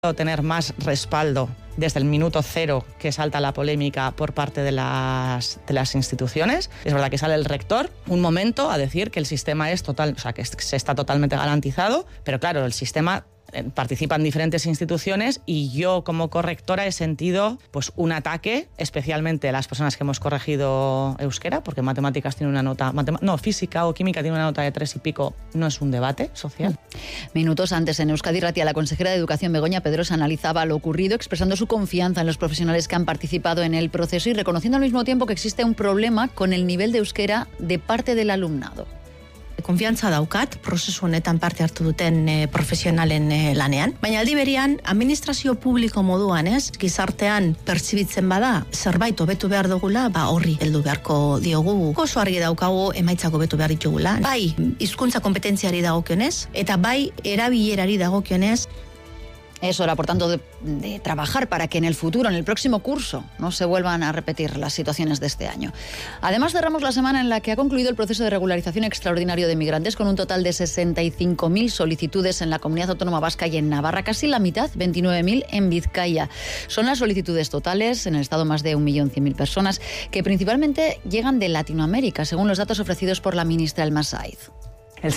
tener más respaldo desde el minuto cero que salta la polémica por parte de las instituciones. Es verdad que sale el rector un momento a decir que el sistema es total, o sea, que se está totalmente garantizado, pero claro, el sistema participan diferentes instituciones y yo como correctora he sentido pues un ataque, especialmente a las personas que hemos corregido euskera, porque matemáticas tiene una nota, física o química tiene una nota de 3 y pico, no es un debate social. Minutos antes en Euskadi Ratia, la consejera de Educación Begoña Pedrosa analizaba lo ocurrido, expresando su confianza en los profesionales que han participado en el proceso y reconociendo al mismo tiempo que existe un problema con el nivel de euskera de parte del alumnado. Konfiantza daukat, prozesu honetan parte hartu duten profesionalen lanean. Baina aldi berean, administrazio publiko moduan, gizartean pertsibitzen bada, zerbait hobetu behar dugula, horri heldu beharko diogu. Oso argi daukagu emaitzak hobetu behar ditugula. Bai, hizkuntza kompetentziari dagokionez, eta bai erabilerari dagokionez. Es hora, por tanto, de trabajar para que en el futuro, en el próximo curso, no se vuelvan a repetir las situaciones de este año. Además, cerramos la semana en la que ha concluido el proceso de regularización extraordinario de migrantes con un total de 65.000 solicitudes en la Comunidad Autónoma Vasca y en Navarra, casi la mitad, 29.000 en Vizcaya. Son las solicitudes totales, en el Estado más de 1.100.000 personas, que principalmente llegan de Latinoamérica, según los datos ofrecidos por la ministra Elma Saiz. El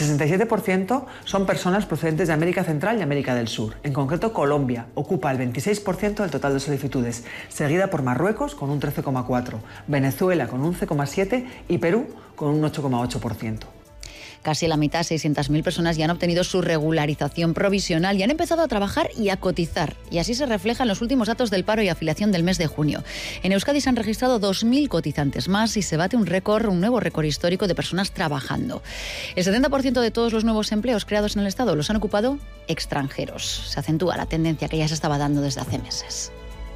67% son personas procedentes de América Central y América del Sur. En concreto, Colombia ocupa el 26% del total de solicitudes, seguida por Marruecos con un 13,4%, Venezuela con un 11,7% y Perú con un 8,8%. Casi la mitad, 600.000 personas, ya han obtenido su regularización provisional y han empezado a trabajar y a cotizar. Y así se refleja en los últimos datos del paro y afiliación del mes de junio. En Euskadi se han registrado 2.000 cotizantes más y se bate un nuevo récord histórico de personas trabajando. El 70% de todos los nuevos empleos creados en el Estado los han ocupado extranjeros. Se acentúa la tendencia que ya se estaba dando desde hace meses.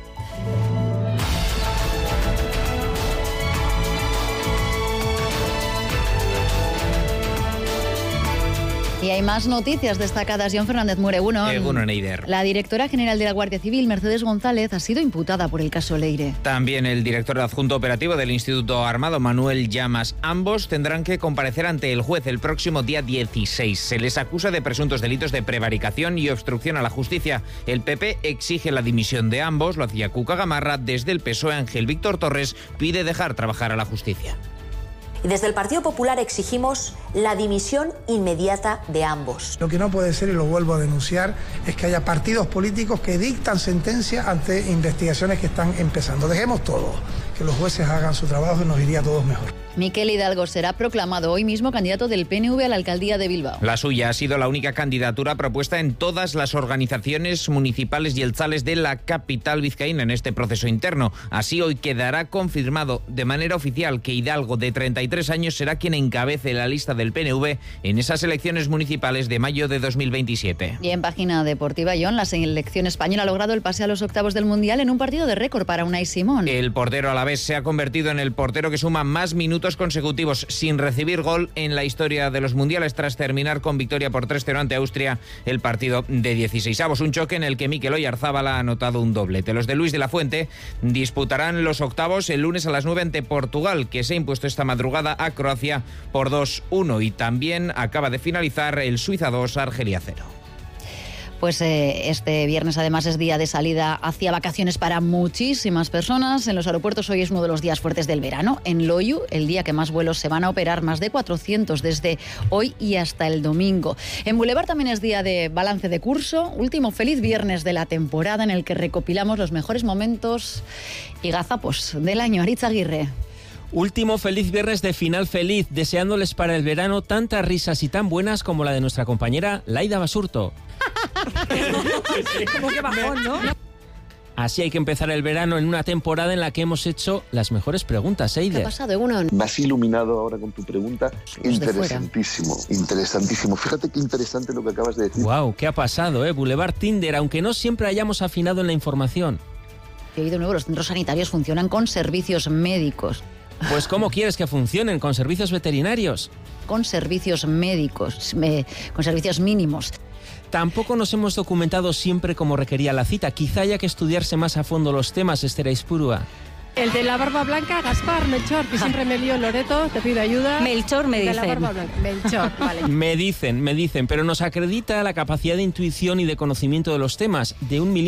Y hay más noticias destacadas. John Fernández Muere, Egunon, Eider. La directora general de la Guardia Civil, Mercedes González, ha sido imputada por el caso Leire. También el director adjunto operativo del Instituto Armado, Manuel Llamas. Ambos tendrán que comparecer ante el juez el próximo día 16. Se les acusa de presuntos delitos de prevaricación y obstrucción a la justicia. El PP exige la dimisión de ambos, lo hacía Cuca Gamarra. Desde el PSOE, Ángel Víctor Torres pide dejar trabajar a la justicia. Y desde el Partido Popular exigimos la dimisión inmediata de ambos. Lo que no puede ser, y lo vuelvo a denunciar, es que haya partidos políticos que dictan sentencias ante investigaciones que están empezando. Dejemos todo, que los jueces hagan su trabajo y nos iría a todos mejor. Miquel Hidalgo será proclamado hoy mismo candidato del PNV a la alcaldía de Bilbao. La suya ha sido la única candidatura propuesta en todas las organizaciones municipales y jeltzales de la capital vizcaína en este proceso interno. Así, hoy quedará confirmado de manera oficial que Hidalgo, de 33 años, será quien encabece la lista del PNV en esas elecciones municipales de mayo de 2027. Y en página deportiva, John, la selección española ha logrado el pase a los octavos del Mundial en un partido de récord para Unai Simón. El portero alavés se ha convertido en el portero que suma más minutos consecutivos sin recibir gol en la historia de los mundiales, tras terminar con victoria por 3-0 ante Austria el partido de 16avos. Un choque en el que Mikel Oyarzábal ha anotado un doblete. Los de Luis de la Fuente disputarán los octavos el lunes a las 9 ante Portugal, que se ha impuesto esta madrugada a Croacia por 2-1. Y también acaba de finalizar el Suiza 2, Argelia 0. Pues este viernes además es día de salida hacia vacaciones para muchísimas personas. En los aeropuertos hoy es uno de los días fuertes del verano. En Loiu, el día que más vuelos se van a operar, más de 400 desde hoy y hasta el domingo. En Boulevard también es día de balance de curso. Último feliz viernes de la temporada en el que recopilamos los mejores momentos y gazapos del año. Aritz Aguirre. Último feliz viernes de final feliz, deseándoles para el verano tantas risas y tan buenas como la de nuestra compañera Laida Basurto. Como que bajón, ¿no? Así hay que empezar el verano en una temporada en la que hemos hecho las mejores preguntas, Eider. ¿Qué ha pasado, Egunon? Me has iluminado ahora con tu pregunta. Interesantísimo, interesantísimo. Fíjate qué interesante lo que acabas de decir. Wow, ¿qué ha pasado, Boulevard Tinder, aunque no siempre hayamos afinado en la información. Y hoy de nuevo los centros sanitarios funcionan con servicios médicos. Pues ¿cómo quieres que funcionen? ¿Con servicios veterinarios? Con servicios médicos, con servicios mínimos. Tampoco nos hemos documentado siempre como requería la cita. Quizá haya que estudiarse más a fondo los temas, Esther Aizpurua. El de la barba blanca, Gaspar, Melchor, que siempre me lío, Loreto, te pido ayuda. Melchor me dicen. dicen. De la barba blanca. Melchor, vale. Me dicen, pero nos acredita la capacidad de intuición y de conocimiento de los temas de un